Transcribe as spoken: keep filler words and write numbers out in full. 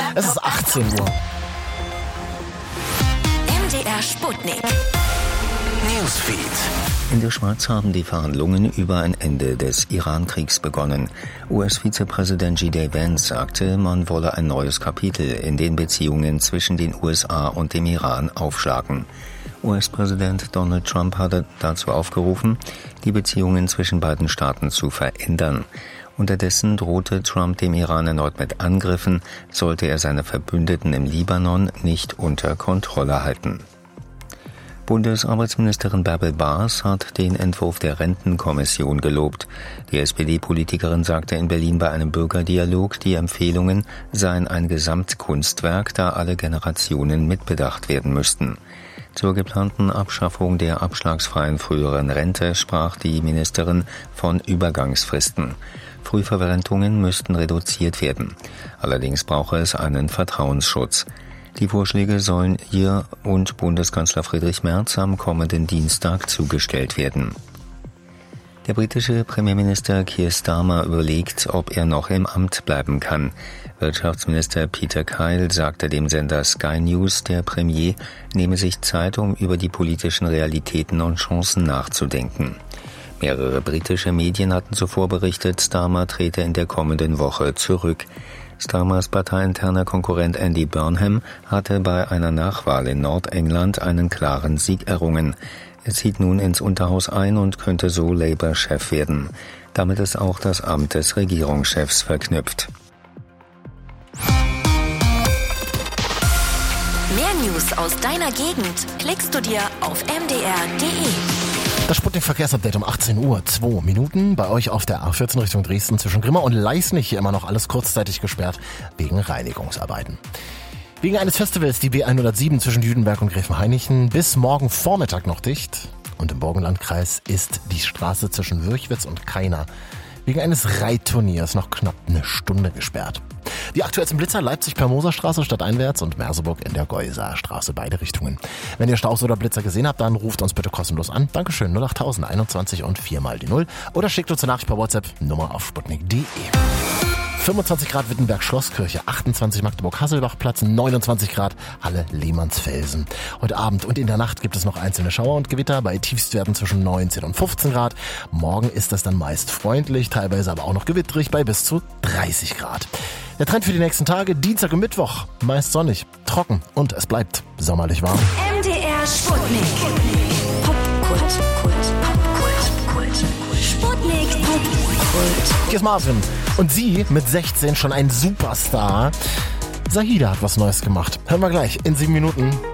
Es ist achtzehn Uhr. M D R Sputnik. Newsfeed. In der Schweiz haben die Verhandlungen über ein Ende des Iran-Kriegs begonnen. U S-Vizepräsident J D Vance sagte, man wolle ein neues Kapitel in den Beziehungen zwischen den U S A und dem Iran aufschlagen. U S-Präsident Donald Trump hatte dazu aufgerufen, die Beziehungen zwischen beiden Staaten zu verändern. Unterdessen drohte Trump dem Iran erneut mit Angriffen, sollte er seine Verbündeten im Libanon nicht unter Kontrolle halten. Bundesarbeitsministerin Bärbel Baas hat den Entwurf der Rentenkommission gelobt. Die S P D-Politikerin sagte in Berlin bei einem Bürgerdialog, die Empfehlungen seien ein Gesamtkunstwerk, da alle Generationen mitbedacht werden müssten. Zur geplanten Abschaffung der abschlagsfreien früheren Rente sprach die Ministerin von Übergangsfristen. Frühverrentungen müssten reduziert werden. Allerdings brauche es einen Vertrauensschutz. Die Vorschläge sollen ihr und Bundeskanzler Friedrich Merz am kommenden Dienstag zugestellt werden. Der britische Premierminister Keir Starmer überlegt, ob er noch im Amt bleiben kann. Wirtschaftsminister Peter Kyle sagte dem Sender Sky News, der Premier nehme sich Zeit, um über die politischen Realitäten und Chancen nachzudenken. Mehrere britische Medien hatten zuvor berichtet, Starmer trete in der kommenden Woche zurück. Starmers parteiinterner Konkurrent Andy Burnham hatte bei einer Nachwahl in Nordengland einen klaren Sieg errungen. Er zieht nun ins Unterhaus ein und könnte so Labour-Chef werden. Damit ist auch das Amt des Regierungschefs verknüpft. Mehr News aus deiner Gegend klickst du dir auf m d r punkt d e. Das Sputnik-Verkehrsupdate um achtzehn Uhr, zwei Minuten. Bei euch auf der A vierzehn Richtung Dresden zwischen Grimma und Leisnig hier immer noch alles kurzzeitig gesperrt wegen Reinigungsarbeiten. Wegen eines Festivals die B hundertsieben zwischen Jüdenberg und Gräfenhainichen bis morgen Vormittag noch dicht. Und im Burgenlandkreis ist die Straße zwischen Würchwitz und Kaina wegen eines Reitturniers noch knapp eine Stunde gesperrt. Die aktuellsten Blitzer Leipzig per Moserstraße stadteinwärts und Merseburg in der Geuser Straße, beide Richtungen. Wenn ihr Staus oder Blitzer gesehen habt, dann ruft uns bitte kostenlos an. Dankeschön, null acht tausend einundzwanzig und vier mal die null. Oder schickt uns eine Nachricht per WhatsApp, Nummer auf sputnik punkt d e. fünfundzwanzig Grad Wittenberg Schlosskirche, achtundzwanzig Magdeburg Hasselbachplatz, neunundzwanzig Grad Halle Lehmannsfelsen. Heute Abend und in der Nacht gibt es noch einzelne Schauer und Gewitter bei Tiefstwerten zwischen neunzehn und fünfzehn Grad. Morgen ist das dann meist freundlich, teilweise aber auch noch gewitterig bei bis zu dreißig Grad. Der Trend für die nächsten Tage, Dienstag und Mittwoch, meist sonnig, trocken und es bleibt sommerlich warm. M D R Sputnik. Popkult, Kult, Popkult, Kult. Sputnik, Popkult. Hier ist Marvin und sie mit sechzehn schon ein Superstar. Zahida hat was Neues gemacht. Hören wir gleich in sieben Minuten.